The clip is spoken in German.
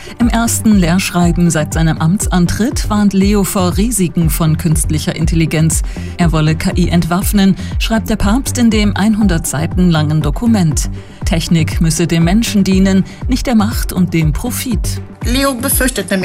Im ersten Lehrschreiben seit seinem Amtsantritt warnt Leo vor Risiken von künstlicher Intelligenz. Er wolle KI entwaffnen, schreibt der Papst in dem 100 Seiten langen Dokument. Technik müsse dem Menschen dienen, nicht der Macht und dem Profit. Leo befürchtet nämlich